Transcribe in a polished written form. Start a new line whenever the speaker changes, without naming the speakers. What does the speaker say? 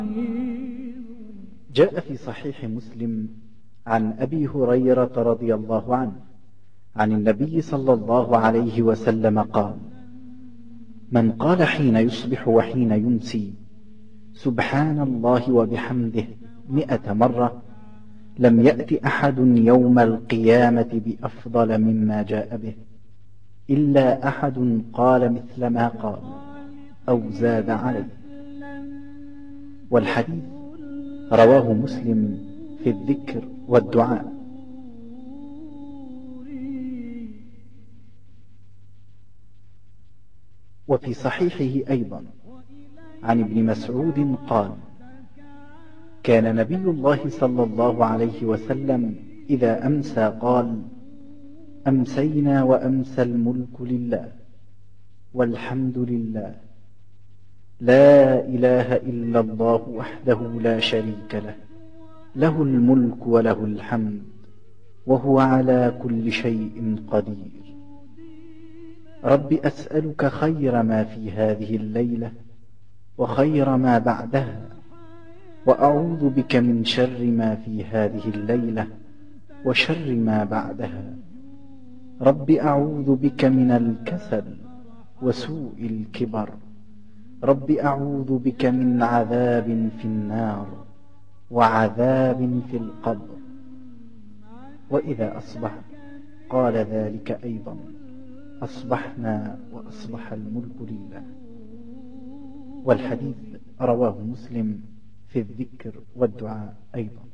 جاء في صحيح مسلم عن أبي هريرة رضي الله عنه عن النبي صلى الله عليه وسلم قال: من قال حين يصبح وحين يمسي سبحان الله وبحمده 100 مرة لم يأت أحد يوم القيامة بأفضل مما جاء به إلا أحد قال مثل ما قال أو زاد عليه. والحديث رواه مسلم في الذكر والدعاء. وفي صحيحه أيضا عن ابن مسعود قال: كان نبي الله صلى الله عليه وسلم إذا أمسى قال: أمسينا وأمسى الملك لله والحمد لله لا إله إلا الله وحده لا شريك له له الملك وله الحمد وهو على كل شيء قدير. رب أسألك خير ما في هذه الليلة وخير ما بعدها، وأعوذ بك من شر ما في هذه الليلة وشر ما بعدها. رب أعوذ بك من الكسل وسوء الكبر. رب أعوذ بك من عذاب في النار وعذاب في القبر. وإذا أصبح قال ذلك أيضا: أصبحنا وأصبح الملك لله. والحديث رواه مسلم في الذكر والدعاء أيضا.